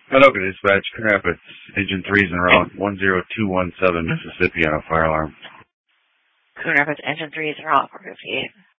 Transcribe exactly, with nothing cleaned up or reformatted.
Hello, good dispatch. Coon Rapids, Engine three's en route, one zero two one seven, Mississippi on a fire alarm. Coon Rapids, Engine three is en route, four fifty-eight.